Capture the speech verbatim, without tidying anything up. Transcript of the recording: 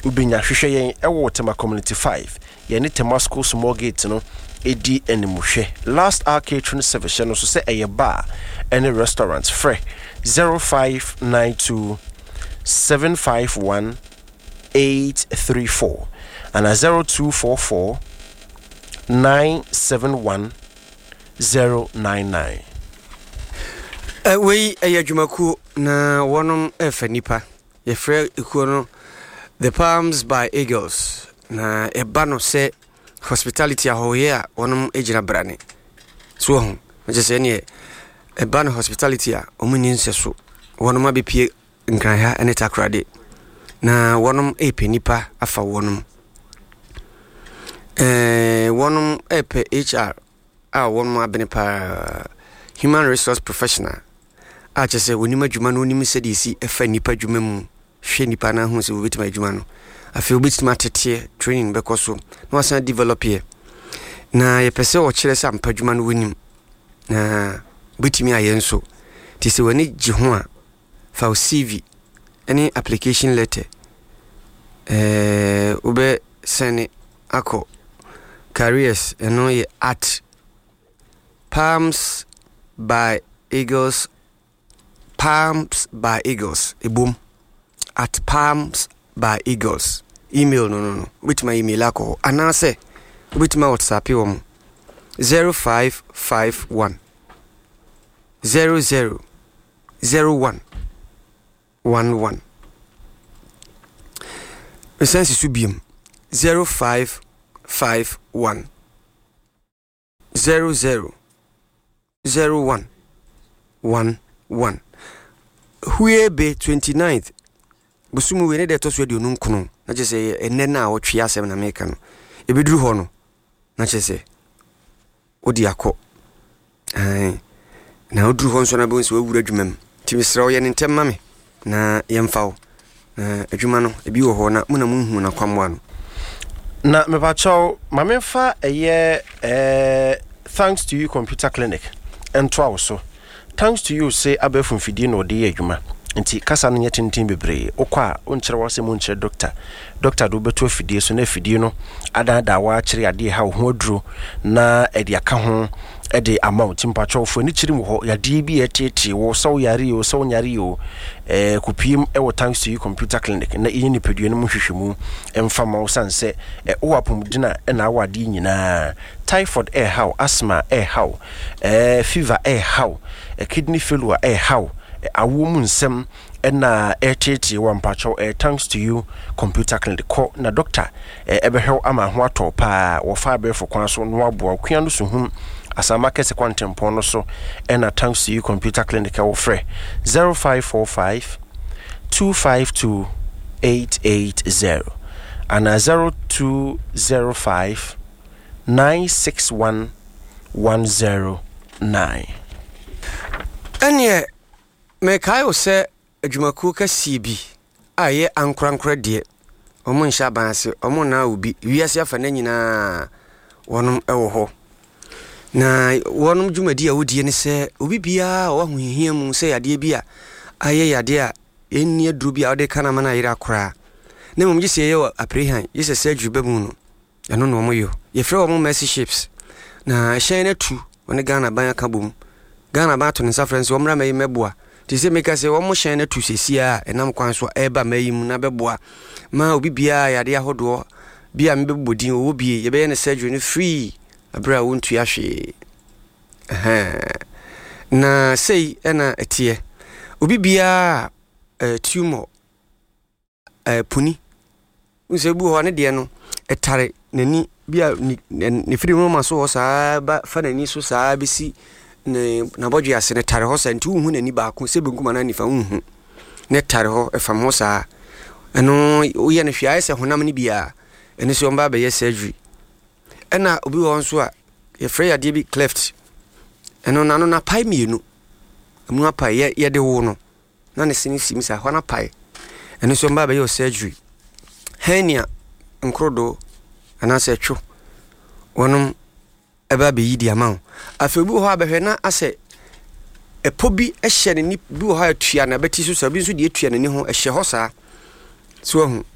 ubinya hwehwe yen ewo Tema Community five ye ne Tema School Small Gate no edi animuhwe last hour catering service no so say eye bar any restaurant free zero five nine two seven five one eight three four and a zero two four four nine seven one zero nine nine. Uh, we a Jumaku na one F nipa ye free ikuno the Palms by Eagles na e bano se hospitality ahoye one ejina brane so ho je se ne e bano hospitality a omuni nseso one ma be pie nkran ha ene takrade na one e pe nipa afa one eh one e pe H R a one ma be nipa human resource professional a che se woni madwuma no onim se de si efa nipa dwuma mu hwe nipa na ho se wo betima adwuma no afi obetima tete training be koso no asan develop here na ye pese o kire sa mpadwuma no wonim na betimi ayenso ti se woni gi ho a fa o C V any application letter eh ube send ako careers eno ye at Palms by Eagles Palms by Eagles a boom at Palms by Eagles email no no no with my email ako anase with my WhatsApp you zero five five one zero zero zero one one one essence subium zero five five one zero zero zero one one one. Huye be twenty-ninth. Busumu we ne de to so de onu nkono. Na je se enne na wo twe asem na meka no. E beduru ho no. Na je se odi akọ. Ai. Na oduru ho nso na be nso wura adwumam. Timisra wo ye ne ntem ma me. Na yemfa wo. Na adwuma no e bi wo ho na muna munhu na kwamwa no. Na me ba chaw ma memfa eye eh thanks to you computer clinic. Ento awoso. Thanks to you say abefun fidie no de adwuma nti kasa no nyetintin bebre okwa onkyere wase mu nkyere doctor doctor do beto fidie so na fidie no adada wa kyere ade ha ho aduro na ede aka ho ede amount mpacho fo ni kyiri mu ho yade bi etete wo so yare wo so nyare yo eh kupim e wo thanks to you computer clinic na iyi ni pedue no mu hwehwemu emfa ma wo sanse e wo apomdina e na awade nyina typhoid eh how asthma eh how eh fever eh how a kidney failure eh how a woman nsem na etete wa mpacho eh thanks to you computer clinic ko na doctor eh ebehwe ama ho atọ pa wo fa abefo kwan so no aboa kwan no so hum asama kese kwantempo no so na thanks to you computer clinic wo frɛ zero five four five two five two eight eight zero and zero two zero five nine six one one zero nine. Anye me kai se adwumaku ka C B aye ankrankra de omo nsha banse omo na obi wiase afa na nyina wonum ewo ho na wonum dwumadi a wodie ne se obi bia wo ahohia mu se yade bia aye yade a enni aduru bia ode kana mana yira kora na mum gise ye aprehan yise se adwuba mu no eno no mo yo ye frɛ wo mercy ships na hyen na tu woni Ghana ban aka bom Ghana ba to nsa friends wo mra mai meboa ti se meka se wo mo hyen na tu sesia enam kwan so eba mai mu na beboa ma obi bia yade ahodo bia mbebodin wo bie ye be ne surgery no free abra wontu ahwe eh na sei ena etie obi bia tumor eh puni unse bu ho ne de no etare nani bia ne firi mu ma so saa ba fa nani so saa besi ne na bodwe ase ne tare ho sa nti hu nani ba ko se benkum na nifa hu ne tare ho efam ho saa eno wo ye ne hwia ese honam ne bia eno so mba ba ye surgery ena obi won so a ye frɛ ya de bi cleft eno na no na pai mienu amu apai ye ye de wo no na ne sini sim sa ho na pai eno so mba ba ye surgery hernia nkrodo ana se twu wonum eba be yidi ama afebu ho abehwe na ase epobi ehye ne ni bi ho atua na beti so so bi so de atua ne ho ehye ho saa so hu